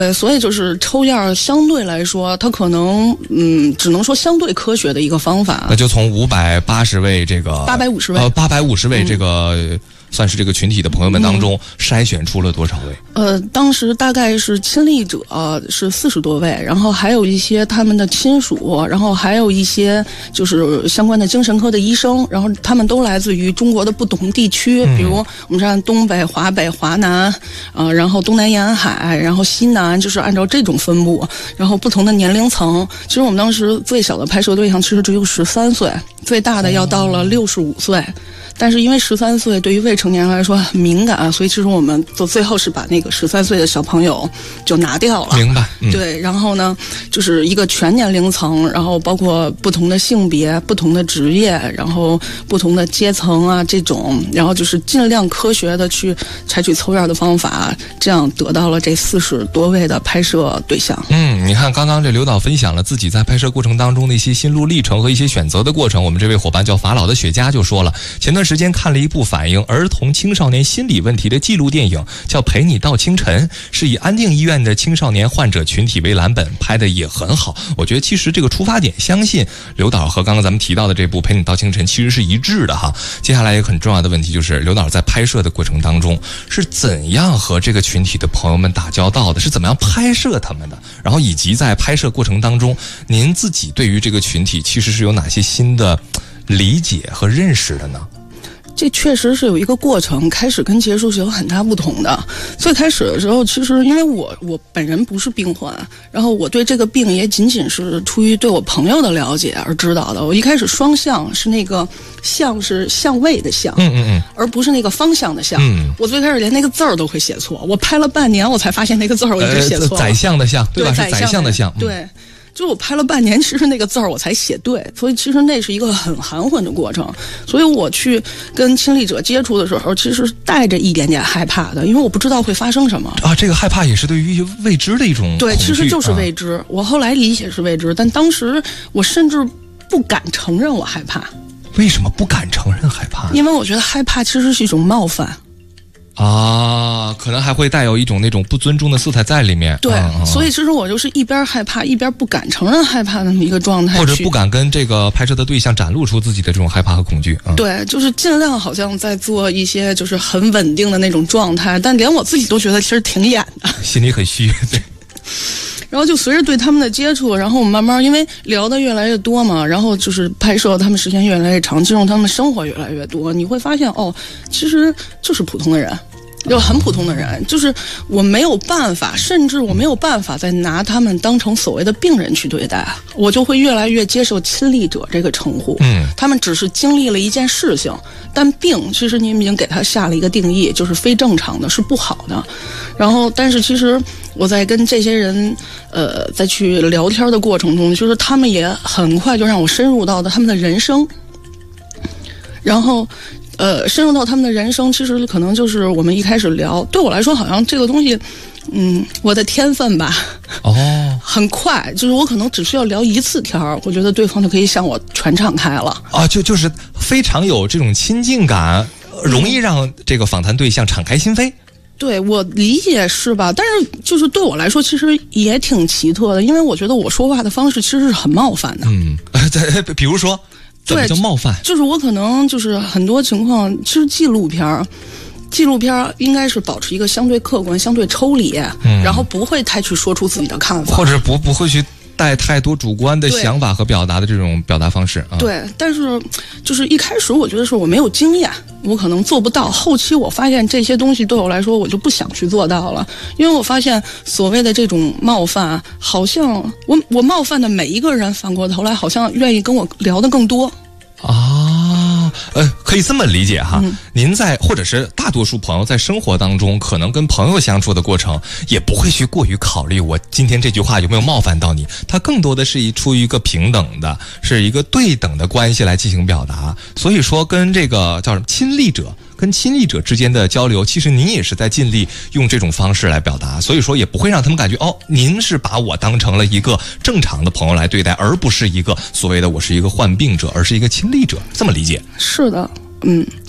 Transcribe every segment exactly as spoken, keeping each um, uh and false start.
呃，所以就是抽样相对来说，它可能嗯，只能说相对科学的一个方法。 那就从五百八十位这个八百五十位呃八百五十位这个、嗯、算是这个群体的朋友们当中、嗯、筛选出了多少位？ 呃，当时大概是亲历者、呃、是四十多位，然后还有一些他们的亲属，然后还有一些就是相关的精神科的医生，然后他们都来自于中国的不同地区，嗯、比如我们看东北、华北、华南，呃，然后东南沿海，然后西南。就是按照这种分布，然后不同的年龄层。其实我们当时最小的拍摄对象其实只有十三岁，最大的要到了六十五岁。但是因为十三岁对于未成年人来说很敏感，所以其实我们做最后是把那个十三岁的小朋友就拿掉了。 明白。嗯、 对，然后呢，就是一个全年龄层，然后包括不同的性别、不同的职业，然后不同的阶层啊这种，然后就是尽量科学的去采取抽样的方法，这样得到了这四十多位的拍摄对象。 嗯，你看刚刚这刘导分享了自己在拍摄过程当中的一些心路历程和一些选择的过程。我们这位伙伴叫法老的雪茄就说了，前段时间看了一部反映儿童青少年心理问题的纪录电影，叫《陪你到清晨》，是以安定医院的青少年患者群体为蓝本，拍的也很好。我觉得其实这个出发点，相信刘导和刚刚咱们提到的这部《陪你到清晨》其实是一致的哈。接下来一个很重要的问题就是，刘导在拍摄的过程当中是怎样和这个群体的朋友们打交道的，是怎么样拍摄他们的，然后以及在拍摄过程当中，您自己对于这个群体其实是有哪些新的理解和认识的呢？ 这确实是有一个过程，开始跟结束是有很大不同的。最开始的时候，其实因为我我本人不是病患，然后我对这个病也仅仅是出于对我朋友的了解而知道的。我一开始双向是那个向是相位的向， 嗯嗯嗯， 而不是那个方向的向。嗯，我最开始连那个字儿都会写错，我拍了半年，我才发现那个字儿我一直写错了。 呃、宰相的相，对吧？ 对， 是宰相的相， 对。嗯，就我拍了半年，其实那个字儿我才写对，所以其实那是一个很含混的过程。所以我去跟亲历者接触的时候，其实带着一点点害怕的，因为我不知道会发生什么啊。这个害怕也是对于未知的一种对，其实就是未知、啊。我后来理解是未知，但当时我甚至不敢承认我害怕。 为什么不敢承认害怕？ 因为我觉得害怕其实是一种冒犯。 啊，可能还会带有一种那种不尊重的色彩在里面。 对、 嗯， 所以其实我就是一边害怕一边不敢承认害怕的那么一个状态， 或者不敢跟这个拍摄的对象展露出自己的这种害怕和恐惧。嗯、 对，就是尽量好像在做一些就是很稳定的那种状态，但连我自己都觉得其实挺演的， 心里很虚。对。 然后就随着对他们的接触，然后我们慢慢因为聊得越来越多嘛，然后就是拍摄他们时间越来越长，进入他们生活越来越多，你会发现哦，其实就是普通的人。就很普通的人，就是我没有办法，甚至我没有办法再拿他们当成所谓的病人去对待，我就会越来越接受亲历者这个称呼。嗯，他们只是经历了一件事情，但病其实你已经给他下了一个定义，就是非正常的，是不好的。然后，但是其实我在跟这些人呃再去聊天的过程中，就是他们也很快就让我深入到了他们的人生，然后。呃，深入到他们的人生，其实可能就是我们一开始聊，对我来说好像这个东西，嗯，我的天分吧， 哦， 很快，就是我可能只需要聊一次天儿，我觉得对方就可以向我全敞开了。 啊，就就是非常有这种亲近感，容易让这个访谈对象敞开心扉。 对，我理解是吧？但是就是对我来说，其实也挺奇特的，因为我觉得我说话的方式其实是很冒犯的。 嗯，呃，比如说。怎么叫冒犯？ 就是我可能就是很多情况，其实纪录片儿，纪录片儿应该是保持一个相对客观、相对抽离，嗯、然后不会太去说出自己的看法， 或者不不会去带太多主观的想法和表达的这种表达方式啊。 对，但是就是一开始我觉得是我没有经验，我可能做不到。后期我发现这些东西对我来说，我就不想去做到了，因为我发现所谓的这种冒犯，好像我我冒犯的每一个人，反过头来好像愿意跟我聊得更多。 啊，呃，可以这么理解哈。嗯、您在或者是大多数朋友在生活当中，可能跟朋友相处的过程，也不会去过于考虑我今天这句话有没有冒犯到你，它更多的是一出于一个平等的，是一个对等的关系来进行表达。所以说，跟这个叫什么亲历者。跟亲历者之间的交流，其实您也是在尽力用这种方式来表达，所以说也不会让他们感觉哦，您是把我当成了一个正常的朋友来对待，而不是一个所谓的我是一个患病者，而是一个亲历者，这么理解？ 是的，嗯，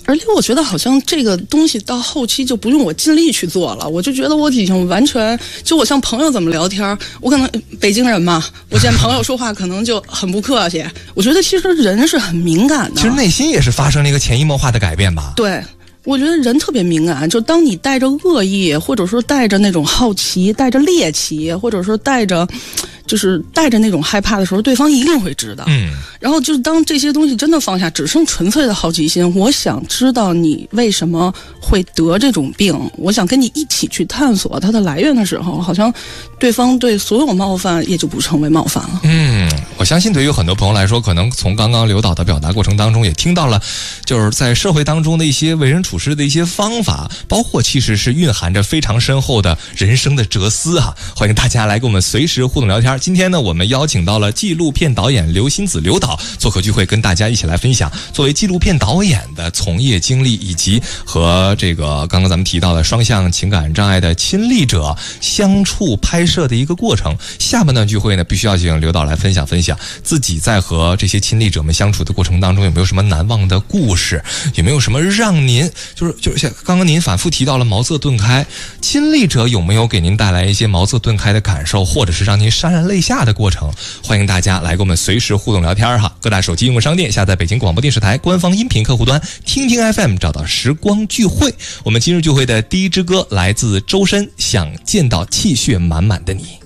而且我觉得好像这个东西到后期就不用我尽力去做了，我就觉得我已经完全就我像朋友怎么聊天，我可能北京人嘛，我见朋友说话可能就很不客气。我觉得其实人是很敏感的， 其实内心也是发生了一个潜移默化的改变吧。 对。我觉得人特别敏感，就当你带着恶意，或者说带着那种好奇，带着猎奇，或者说带着就是带着那种害怕的时候，对方一定会知道。 嗯， 然后就是当这些东西真的放下，只剩纯粹的好奇心，我想知道你为什么会得这种病，我想跟你一起去探索它的来源的时候，好像对方对所有冒犯也就不成为冒犯了。 嗯，我相信对于很多朋友来说，可能从刚刚刘导的表达过程当中也听到了，就是在社会当中的一些为人处事的一些方法，包括其实是蕴含着非常深厚的人生的哲思啊！欢迎大家来跟我们随时互动聊天。今天呢，我们邀请到了纪录片导演刘欣子刘导做客聚会，跟大家一起来分享作为纪录片导演的从业经历，以及和这个刚刚咱们提到的双向情感障碍的亲历者相处拍摄的一个过程。下半段聚会呢，必须要请刘导来分享分享自己在和这些亲历者们相处的过程当中有没有什么难忘的故事，有没有什么让您就是就是像刚刚您反复提到了茅塞顿开，亲历者有没有给您带来一些茅塞顿开的感受，或者是让您潸然泪下的过程？欢迎大家来跟我们随时互动聊天哈！各大手机应用商店下载北京广播电视台官方音频客户端，听听 F M 找到时光聚会。我们今日聚会的第一支歌来自周深，想见到气血满满的你。